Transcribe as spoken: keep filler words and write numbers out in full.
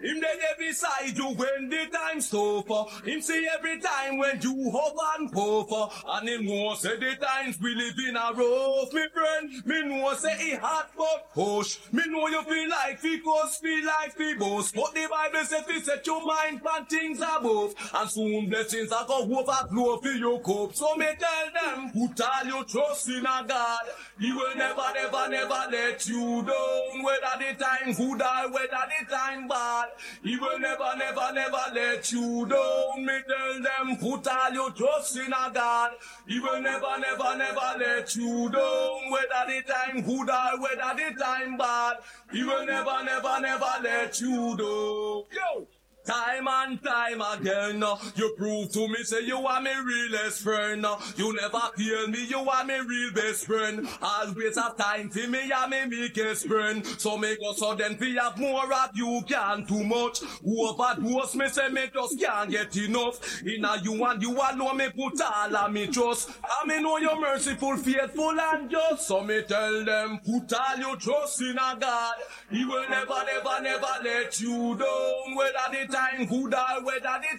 Him there beside you when the time's tough. Him see every time when you hug and puff. And him know say the times we live in a rough, me friend. Me know say he hot but push. Me know you feel like fi cause, feel like fi boast. But the Bible says fi set your mind on things above. And soon blessings are go overflow for your cup. So me tell them, put all your trust in a God. He will never, never, never let you down. Whether the time good or whether the time bad. He will never, never, never let you down. Me tell them, put all your trust in a God. He will never, never, never let you down. Whether the time good or whether the time bad. He will never, never, never let you down. Yo! Time and time again, uh, you prove to me, say you are my realest friend. Uh, you never kill me, you are my real best friend. Always have time for me, I'm my biggest friend. So make us so then we have more of you can too much. Overdose me, say me just can't get enough. In a you and you alone, me put all of me trust. I me know you're merciful, faithful and just. So me tell them, put all your trust in a God. He will never, never, never let you down. Whether the time good or whether the